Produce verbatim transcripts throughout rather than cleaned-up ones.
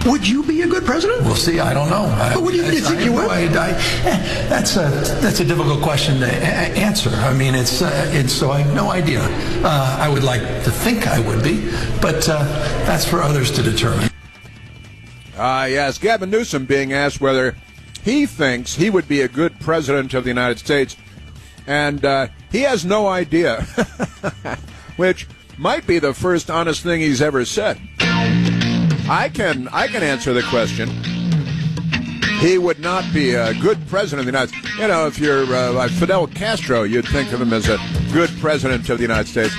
Would you be a good president? We'll see. I don't know. I, but would you, I, you think I, you would? I, I, that's a that's a difficult question to a- answer. I mean, it's uh, it's so I have no idea. Uh, I would like to think I would be, but uh, that's for others to determine. Uh, yes, Gavin Newsom being asked whether he thinks he would be a good president of the United States, and uh, he has no idea, which might be the first honest thing he's ever said. I can I can answer the question. He would not be a good president of the United States. You know, if you're uh, like Fidel Castro, you'd think of him as a good president of the United States.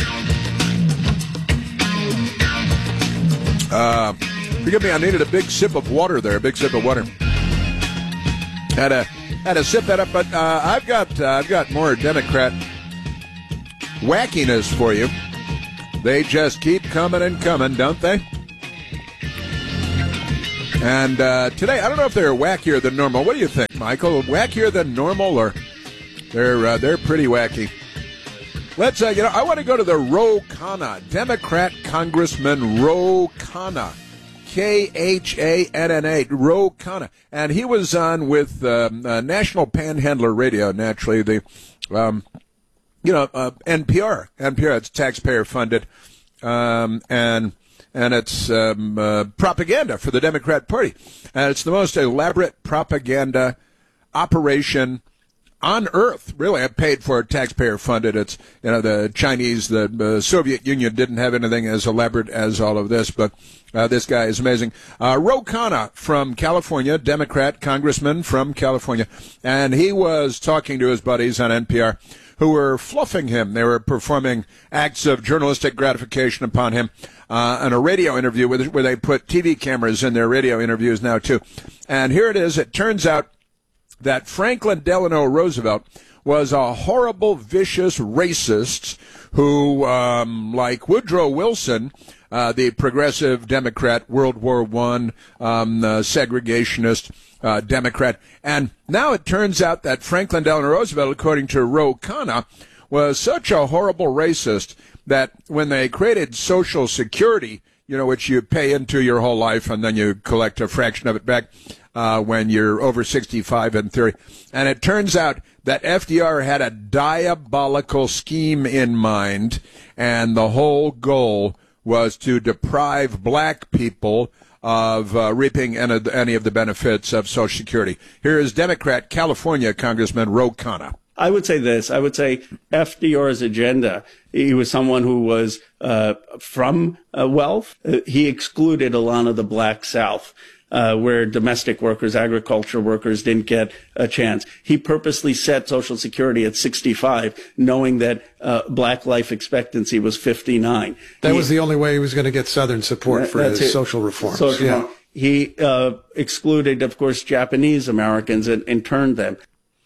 Uh, forgive me, I needed a big sip of water there, a big sip of water. Had to, had to sip that up, but uh, I've got uh, I've got more Democrat wackiness for you. They just keep coming and coming, don't they? And uh, today, I don't know if they're wackier than normal. What do you think, Michael? Wackier than normal, or they're uh, they're pretty wacky? Let's, uh, you know, I want to go to the Ro Khanna, Democrat Congressman Ro Khanna, K H A N N A, Ro Khanna, and he was on with um, uh, National Panhandler Radio. Naturally, the um, you know uh, N P R, N P R, it's taxpayer funded, um, and. And it's um, uh, propaganda for the Democrat Party. And it's the most elaborate propaganda operation on earth, really. Paid for, taxpayer funded. It's, you know, the Chinese, the uh, Soviet Union didn't have anything as elaborate as all of this, but uh, this guy is amazing. Uh, Ro Khanna from California, Democrat congressman from California, and he was talking to his buddies on N P R who were fluffing him. They were performing acts of journalistic gratification upon him uh, in a radio interview where, where they put T V cameras in their radio interviews now, too. And here it is. It turns out that Franklin Delano Roosevelt was a horrible, vicious racist who, um, like Woodrow Wilson, uh, the progressive Democrat, World War One, um, uh, segregationist uh, Democrat. And now it turns out that Franklin Delano Roosevelt, according to Ro Khanna, was such a horrible racist that when they created Social Security, you know, which you pay into your whole life and then you collect a fraction of it back uh, when you're over sixty-five and thirty. And it turns out that F D R had a diabolical scheme in mind, and the whole goal was to deprive black people of uh, reaping any, any of the benefits of Social Security. Here is Democrat California Congressman Ro Khanna. I would say this. I would say F D R's agenda. He was someone who was uh, from uh, wealth. Uh, he excluded a lot of the black South, uh, where domestic workers, agriculture workers didn't get a chance. He purposely set Social Security at sixty-five, knowing that uh, black life expectancy was fifty-nine. That he, was the only way he was going to get Southern support that, for his it. social reforms. Social yeah. reform. He uh, excluded, of course, Japanese Americans and interned them.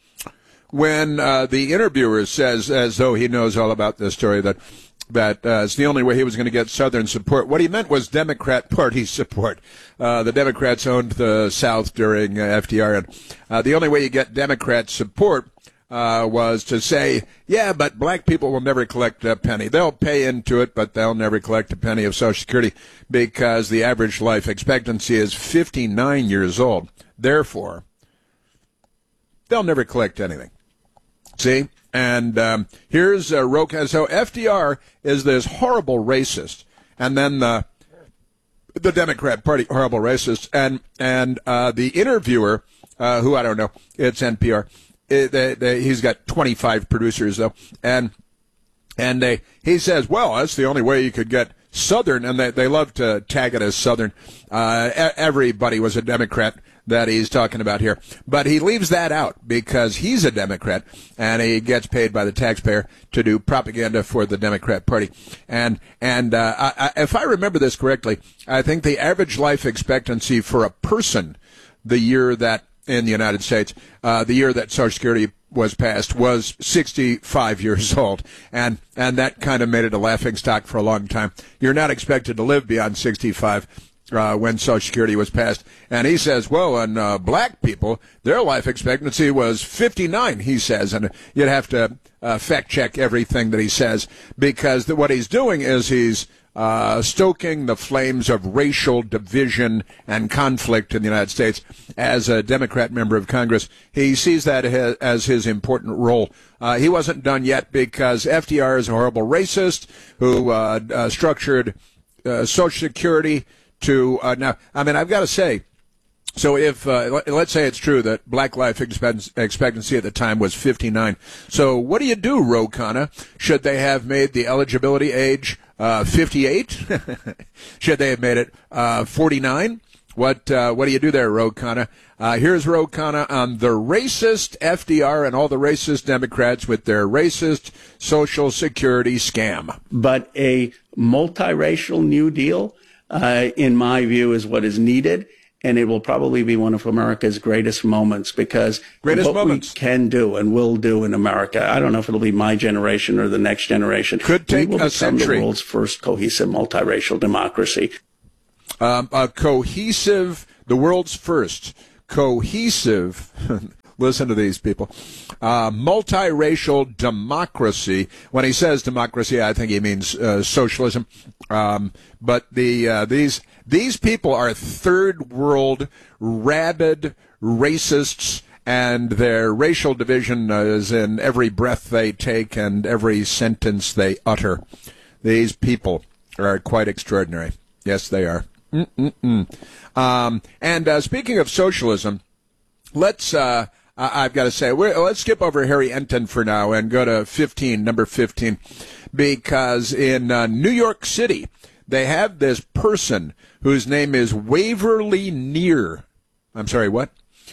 When uh, the interviewer says, as though he knows all about this story, that that uh, it's the only way he was going to get Southern support, what he meant was Democrat Party support. Uh, the Democrats owned the South during uh, F D R, and uh, the only way you get Democrat support uh, was to say, yeah, but black people will never collect a penny. They'll pay into it, but they'll never collect a penny of Social Security because the average life expectancy is fifty-nine years old. Therefore, they'll never collect anything. See? And um, here's uh, Ro Khanna. So F D R is this horrible racist, and then the the Democrat Party, horrible racist, and and uh, the interviewer, uh, who I don't know, it's N P R. It, they, they, he's got twenty-five producers though, and and they he says, well, that's the only way you could get Southern, and they they love to tag it as Southern. Uh, everybody was a Democrat that he's talking about here. But he leaves that out because he's a Democrat and he gets paid by the taxpayer to do propaganda for the Democrat Party. And and uh, I, I, if I remember this correctly, I think the average life expectancy for a person the year that in the United States, uh, the year that Social Security was passed was sixty-five years old. And, and that kind of made it a laughingstock for a long time. You're not expected to live beyond sixty-five. Uh, when Social Security was passed. And he says, well, and uh, black people, their life expectancy was fifty-nine, he says. And you'd have to uh, fact-check everything that he says because the, what he's doing is he's uh, stoking the flames of racial division and conflict in the United States. As a Democrat member of Congress, he sees that as his important role. Uh, he wasn't done yet because F D R is a horrible racist who uh, uh, structured uh, Social Security to uh, now. I mean, I've got to say. So if, uh, let's say it's true that black life expectancy at the time was fifty-nine. So what do you do, Ro Khanna? Should they have made the eligibility age uh, fifty-eight? Should they have made it uh, forty-nine? What uh, what do you do there, Ro Khanna? Uh, here's Ro Khanna on the racist F D R and all the racist Democrats with their racist Social Security scam. But a multiracial New Deal, uh, in my view, is what is needed. And it will probably be one of America's greatest moments because greatest what moments. we can do and will do in America, I don't know if it'll be my generation or the next generation. Could take we will a become century. The world's first cohesive multiracial democracy. Um, a cohesive, the world's first cohesive, listen to these people, uh, multiracial democracy. When he says democracy, I think he means uh, socialism. Um, but the uh, these these people are third world, rabid racists, and their racial division is in every breath they take and every sentence they utter. These people are quite extraordinary. Yes, they are. Mm-mm-mm. Um, and uh, speaking of socialism, let's, uh, I've got to say, we're, let's skip over Harry Enton for now and go to fifteen, number fifteen, because in uh, New York City, they have this person whose name is Waverly Neer. I'm sorry, what?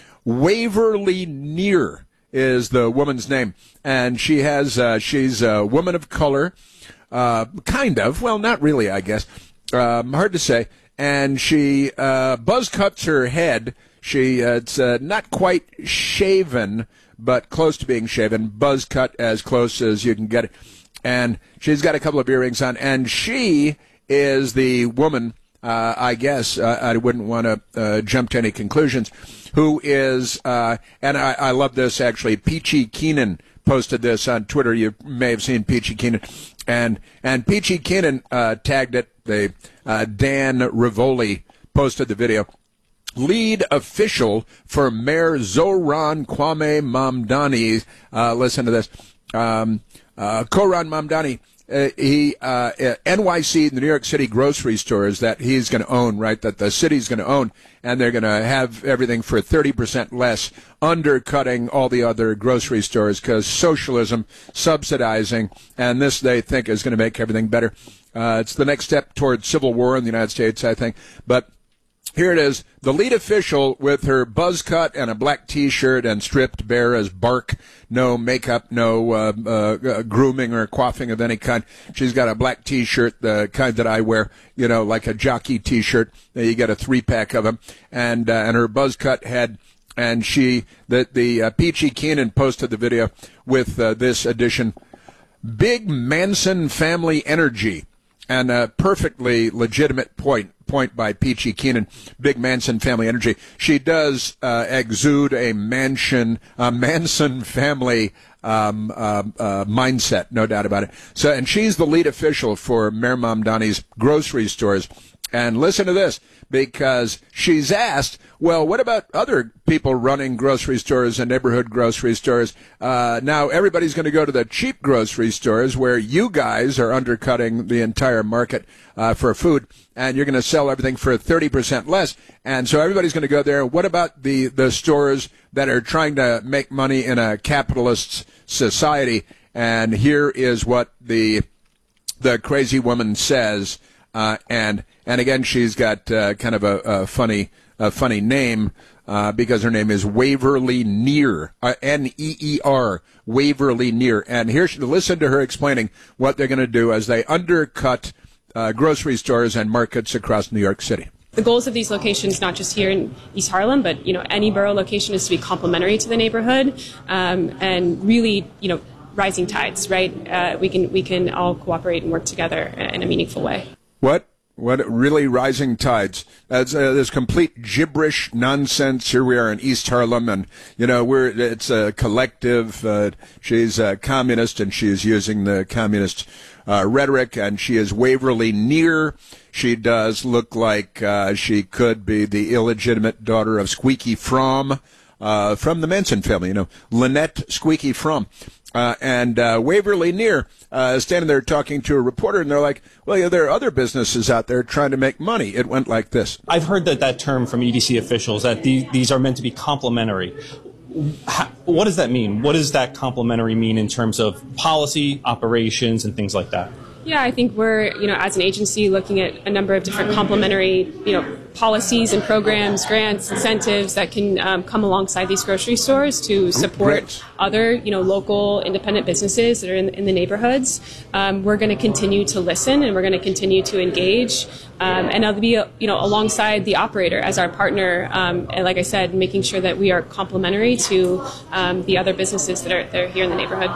Waverly Neer is the woman's name, and she has, uh, she's a woman of color, uh, kind of, well, not really, I guess, um, hard to say. And she uh, buzz cuts her head. She uh, it's uh, not quite shaven, but close to being shaven. Buzz cut as close as you can get it. And she's got a couple of earrings on. And she is the woman, uh, I guess, uh, I wouldn't want to uh, jump to any conclusions, who is, uh, and I, I love this actually, Peachy Keenan posted this on Twitter. You may have seen Peachy Keenan. And, and Peachy Keenan uh, tagged it. They, uh, Dan Rivoli posted the video. Lead official for Mayor Zoran Kwame Mamdani. Uh, listen to this. Um, uh, Koran Mamdani. Uh, he uh, uh, N Y C, the New York City grocery stores that he's going to own, right? That the city's going to own, and they're going to have everything for thirty percent less, undercutting all the other grocery stores because socialism, subsidizing, and this they think is going to make everything better. Uh, it's the next step towards civil war in the United States, I think. But here it is, the lead official with her buzz cut and a black T-shirt and stripped bare as bark, no makeup, no uh, uh, grooming or coiffing of any kind. She's got a black T-shirt, the kind that I wear, you know, like a jockey T-shirt. You get a three-pack of them, and uh, and her buzz cut head. And she, the the uh, Peachy Keenan posted the video with uh, this addition: Big Manson family energy. And a perfectly legitimate point point by Peachy Keenan, Big Manson family energy. She does uh, exude a Manson, a Manson family um, uh, uh, mindset, no doubt about it. So, and she's the lead official for Mayor Mamdani's grocery stores. And listen to this, because she's asked, well, what about other people running grocery stores and neighborhood grocery stores? Uh, now everybody's going to go to the cheap grocery stores where you guys are undercutting the entire market uh, for food, and you're going to sell everything for thirty percent less. And so everybody's going to go there. What about the, the stores that are trying to make money in a capitalist society? And here is what the the crazy woman says. Uh, and and again, she's got uh, kind of a, a funny a funny name uh, because her name is Waverly Neer, uh, N E E R, Waverly Neer. And here, she, listen to her explaining what they're going to do as they undercut uh, grocery stores and markets across New York City. The goals of these locations, not just here in East Harlem, but you know, any borough location, is to be complementary to the neighborhood um, and really, you know, rising tides. Right? Uh, we can we can all cooperate and work together in a meaningful way. What? What? Really rising tides? That's uh, this complete gibberish nonsense. Here we are in East Harlem, and you know we're it's a collective. Uh, she's a communist, and she's using the communist uh, rhetoric, and she is Waverly Near. She does look like uh, she could be the illegitimate daughter of Squeaky Fromm, uh, from the Manson family, you know, Lynette Squeaky Fromm. Uh, and uh, Waverly Near uh, standing there talking to a reporter, and they're like, well, yeah, there are other businesses out there trying to make money. It went like this. I've heard that that term from E D C officials, that the, these are meant to be complementary. How, what does that mean? What does that complementary mean in terms of policy, operations, and things like that? Yeah, I think we're, you know, as an agency looking at a number of different complementary, you know, policies and programs, grants, incentives that can um, come alongside these grocery stores to support Great. other, you know, local independent businesses that are in, in the neighborhoods. Um, we're going to continue to listen, and we're going to continue to engage, um, and I'll be, you know, alongside the operator as our partner. Um, and like I said, making sure that we are complementary to um, the other businesses that are, that are here in the neighborhood.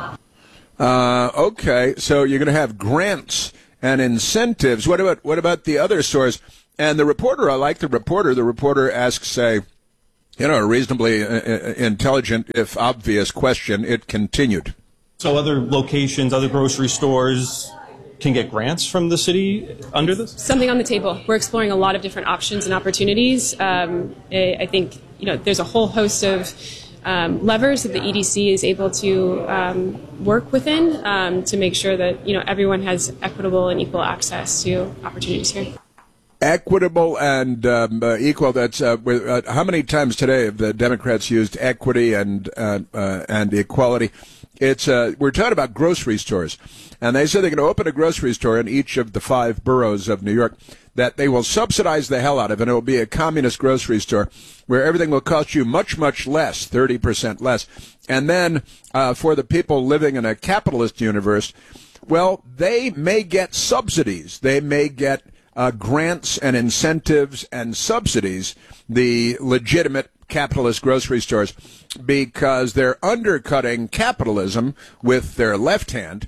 Uh, okay, so you're going to have grants and incentives. What about what about the other stores? And the reporter, I like the reporter. The reporter asks a, you know, a reasonably uh, intelligent, if obvious, question. It continued. So other locations, other grocery stores can get grants from the city under this? Something on the table. We're exploring a lot of different options and opportunities. Um, I, I think, you know, there's a whole host of Um, levers that the E D C is able to um, work within um, to make sure that, you know, everyone has equitable and equal access to opportunities here. Equitable and um, uh, equal. That's uh, with, uh, how many times today have the Democrats used equity and uh, uh, and equality? It's uh, we're talking about grocery stores, and they said they're going to open a grocery store in each of the five boroughs of New York that they will subsidize the hell out of, and it will be a communist grocery store where everything will cost you much, much less, thirty percent less. And then uh, for the people living in a capitalist universe, well, they may get subsidies. They may get uh, grants and incentives and subsidies, the legitimate capitalist grocery stores, because they're undercutting capitalism with their left hand,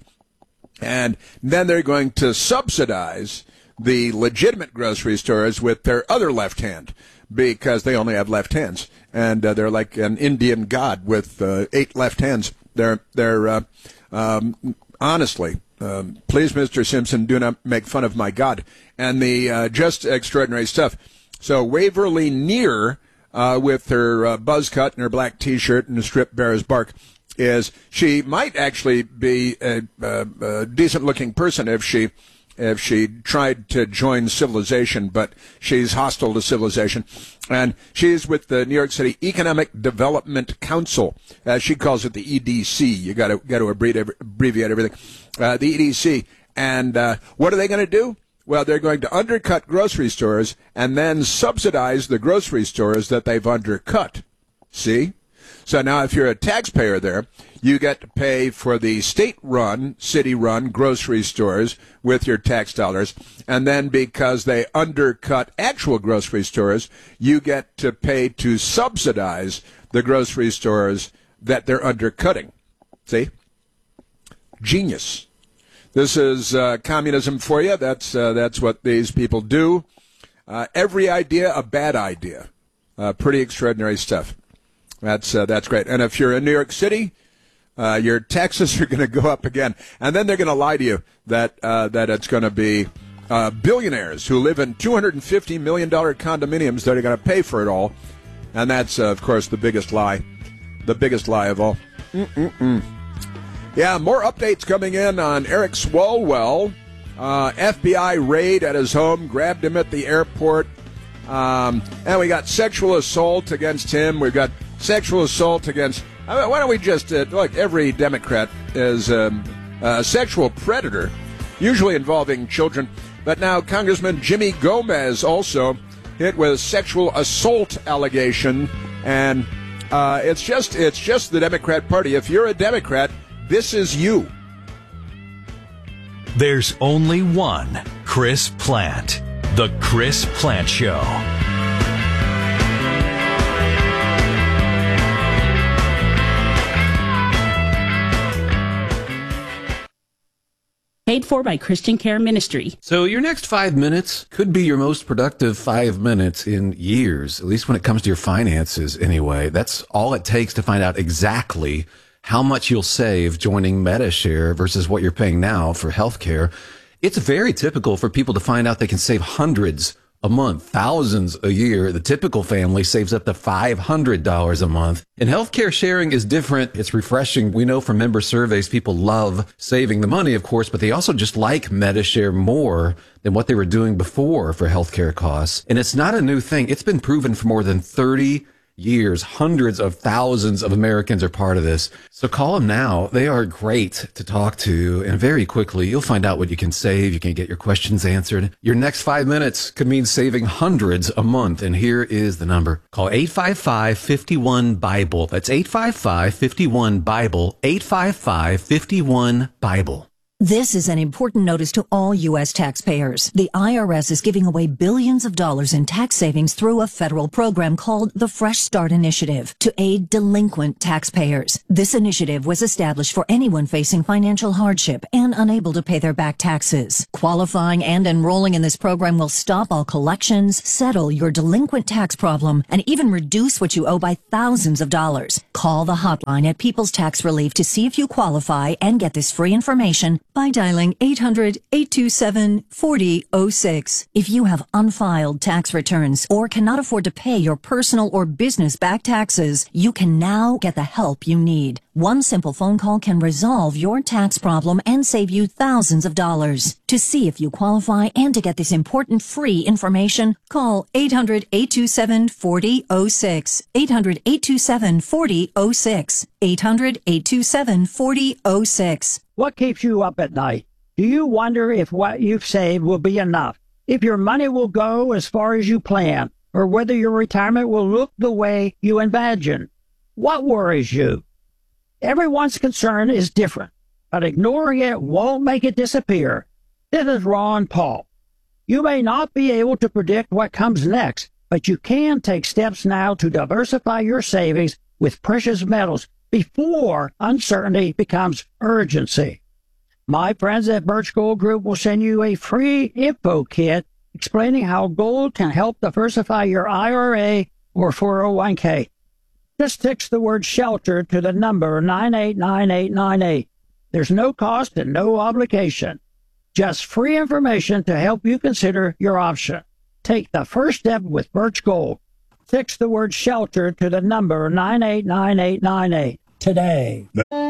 and then they're going to subsidize the legitimate grocery stores with their other left hand, because they only have left hands, and uh, they're like an Indian god with uh, eight left hands. They're they're uh, um, honestly, um, please, Mister Simpson, do not make fun of my God, and the uh, just extraordinary stuff. So Waverly Near, uh, with her uh, buzz cut and her black T-shirt and a strip bare as bark, is she might actually be a, a, a decent-looking person if she. if she tried to join civilization, but she's hostile to civilization. And she's with the New York City Economic Development Council, as she calls it, the E D C. You got to got to abbreviate everything. Uh, the E D C. And uh, what are they going to do? Well, they're going to undercut grocery stores and then subsidize the grocery stores that they've undercut. See? So now if you're a taxpayer there, you get to pay for the state-run, city-run grocery stores with your tax dollars. And then because they undercut actual grocery stores, you get to pay to subsidize the grocery stores that they're undercutting. See? Genius. This is uh, communism for you. That's, uh, that's what these people do. Uh, every idea, a bad idea. Uh, pretty extraordinary stuff. That's uh, that's great. And if you're in New York City, uh, your taxes are going to go up again. And then they're going to lie to you that uh, that it's going to be uh, billionaires who live in two hundred fifty million dollars condominiums that are going to pay for it all. And that's, uh, of course, the biggest lie. The biggest lie of all. Mm-mm-mm. Yeah, more updates coming in on Eric Swalwell. Uh, F B I raid at his home, grabbed him at the airport. Um, and we got sexual assault against him. We've got sexual assault against, I mean, why don't we just, uh, look, every Democrat is um, a sexual predator, usually involving children. But now Congressman Jimmy Gomez also hit with a sexual assault allegation. And uh, it's just, it's just the Democrat Party. If you're a Democrat, this is you. There's only one Chris Plante. The Chris Plante Show. Paid for by Christian Care Ministry. So your next five minutes could be your most productive five minutes in years, at least when it comes to your finances anyway. That's all it takes to find out exactly how much you'll save joining MediShare versus what you're paying now for healthcare, it's very typical for people to find out they can save hundreds a month, thousands a year. The typical family saves up to five hundred dollars a month. And healthcare sharing is different. It's refreshing. We know from member surveys, people love saving the money, of course, but they also just like MediShare more than what they were doing before for healthcare costs. And it's not a new thing. It's been proven for more than thirty years. Hundreds of thousands of Americans are part of this. So call them now. They are great to talk to. And very quickly, you'll find out what you can save. You can get your questions answered. Your next five minutes could mean saving hundreds a month. And here is the number. Call eight five five, five one, BIBLE. That's eight five five, five one, BIBLE. eight five five, five one, BIBLE. This is an important notice to all U S taxpayers. The I R S is giving away billions of dollars in tax savings through a federal program called the Fresh Start Initiative to aid delinquent taxpayers. This initiative was established for anyone facing financial hardship and unable to pay their back taxes. Qualifying and enrolling in this program will stop all collections, settle your delinquent tax problem, and even reduce what you owe by thousands of dollars. Call the hotline at People's Tax Relief to see if you qualify and get this free information by dialing eight hundred, eight two seven, four zero zero six. If you have unfiled tax returns or cannot afford to pay your personal or business back taxes, you can now get the help you need. One simple phone call can resolve your tax problem and save you thousands of dollars. To see if you qualify and to get this important free information, call eight hundred, eight two seven, four zero zero six. eight hundred, eight two seven, four zero zero six. eight hundred, eight two seven, four zero zero six. What keeps you up at night? Do you wonder if what you've saved will be enough? If your money will go as far as you plan? Or whether your retirement will look the way you imagine? What worries you? Everyone's concern is different, but ignoring it won't make it disappear. This is Ron Paul. You may not be able to predict what comes next, but you can take steps now to diversify your savings with precious metals before uncertainty becomes urgency. My friends at Birch Gold Group will send you a free info kit explaining how gold can help diversify your I R A or four oh one k. Just text the word SHELTER to the number nine eight nine eight nine eight. There's no cost and no obligation. Just free information to help you consider your option. Take the first step with Birch Gold. Text the word SHELTER to the number nine eight nine eight nine eight today.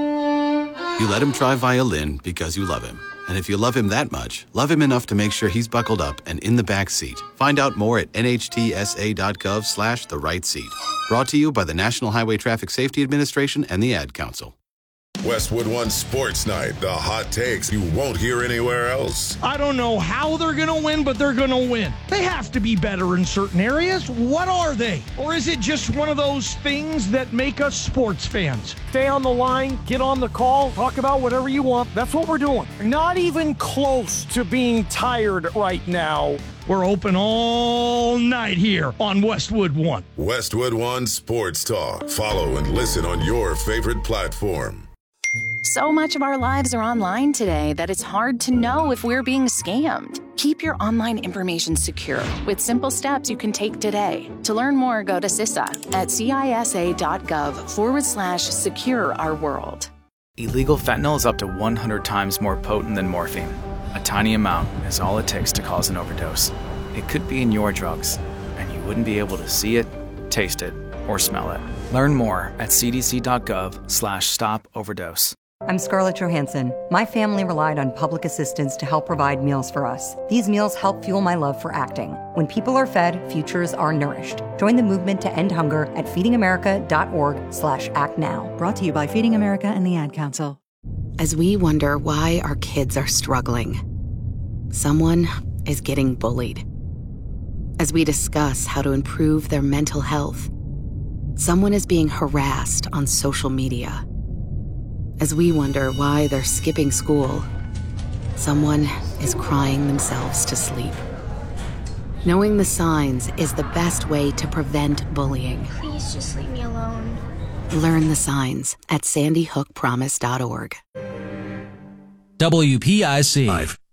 You let him try violin because you love him. And if you love him that much, love him enough to make sure he's buckled up and in the back seat. Find out more at nhtsa.gov slash the right seat. Brought to you by the National Highway Traffic Safety Administration and the Ad Council. Westwood One Sports Night, the hot takes you won't hear anywhere else. I don't know how they're going to win, but they're going to win. They have to be better in certain areas. What are they? Or is it just one of those things that make us sports fans? Stay on the line, get on the call, talk about whatever you want. That's what we're doing. Not even close to being tired right now. We're open all night here on Westwood One. Westwood One Sports Talk. Follow and listen on your favorite platform. So much of our lives are online today that it's hard to know if we're being scammed. Keep your online information secure with simple steps you can take today. To learn more, go to CISA at cisa.gov forward slash secure our world. Illegal fentanyl is up to one hundred times more potent than morphine. A tiny amount is all it takes to cause an overdose. It could be in your drugs, and you wouldn't be able to see it, taste it, or smell it. Learn more at cdc.gov slash stop overdose. I'm Scarlett Johansson. My family relied on public assistance to help provide meals for us. These meals help fuel my love for acting. When people are fed, futures are nourished. Join the movement to end hunger at feedingamerica.org slash act now. Brought to you by Feeding America and the Ad Council. As we wonder why our kids are struggling, someone is getting bullied. As we discuss how to improve their mental health, someone is being harassed on social media. As we wonder why they're skipping school, someone is crying themselves to sleep. Knowing the signs is the best way to prevent bullying. Please just leave me alone. Learn the signs at sandy hook promise dot org. W P I C. Live.